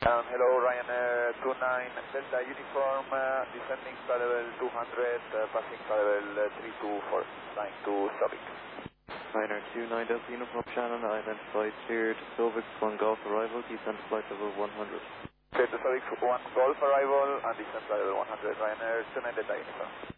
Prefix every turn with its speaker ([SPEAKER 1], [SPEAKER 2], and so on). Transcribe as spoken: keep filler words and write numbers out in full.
[SPEAKER 1] Um, hello, Ryanair two nine Delta Uniform, uh, descending flight level two hundred, uh, passing flight level uh, three two four, flying to Subic.
[SPEAKER 2] Ryanair two nine Delta Uniform Shannon, identified cleared, Subic one Golf arrival, descent flight level one hundred.
[SPEAKER 1] Clear to Subic one Golf arrival and descend flight level one hundred, Ryanair two nine Delta Uniform.